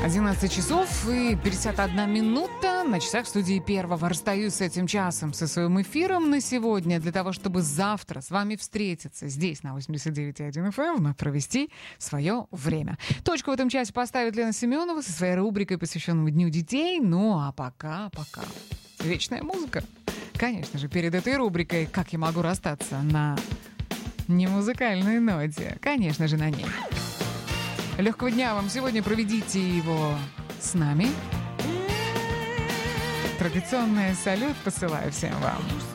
11 часов и 51 минута на часах в студии Первого. Расстаюсь с этим часом, со своим эфиром на сегодня, для того, чтобы завтра с вами встретиться здесь, на 89.1 FM, вновь провести свое время. Точку в этом часе поставит Лена Семенова со своей рубрикой, посвященной Дню детей. Ну а пока. Вечная музыка. Конечно же, перед этой рубрикой «Как я могу расстаться» на немузыкальной ноте. Конечно же, на ней. Легкого дня вам сегодня, проведите его с нами. Традиционный салют посылаю всем вам.